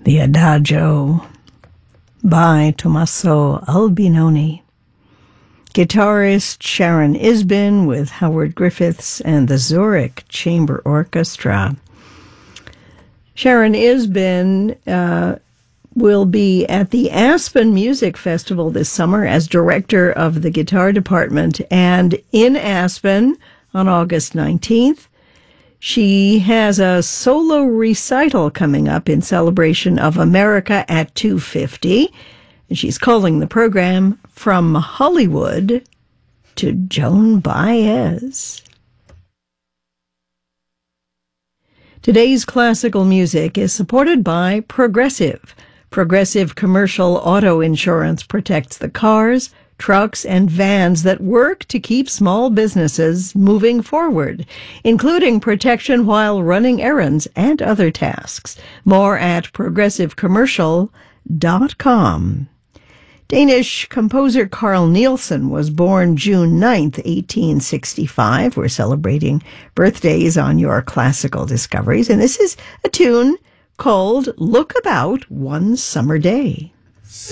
The Adagio by Tommaso Albinoni. Guitarist Sharon Isbin with Howard Griffiths and the Zurich Chamber Orchestra. Sharon Isbin will be at the Aspen Music Festival this summer as director of the guitar department, and in Aspen on August 19th, she has a solo recital coming up in celebration of America at 250, and she's calling the program From Hollywood to Joan Baez. Today's classical music is supported by Progressive. Progressive Commercial Auto Insurance protects the cars, trucks, and vans that work to keep small businesses moving forward, including protection while running errands and other tasks. More at progressivecommercial.com. Danish composer Carl Nielsen was born June 9th, 1865. We're celebrating birthdays on your classical discoveries, and this is a tune called Look About One Summer Day.